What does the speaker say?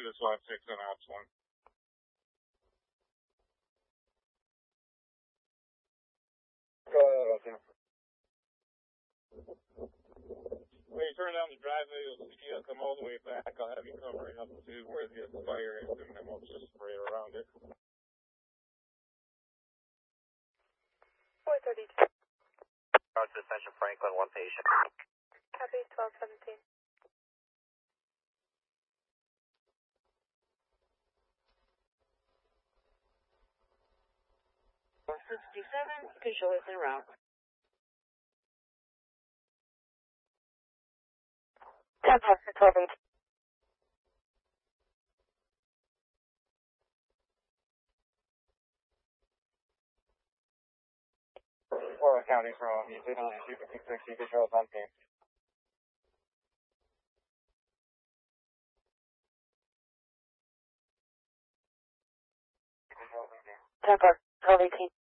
to the SWAT 6 on Ops 1. Go ahead, okay. When you turn down the driveway, you'll see it come all the way back. I'll have you come right up to where the fire is, and then we'll just spray around it. 432. Roger, Attention Franklin, one patient. Copy 1217. Control is en route. Tempo, 1218. Florida County from Utility 660, control on team. Tempo, 1218.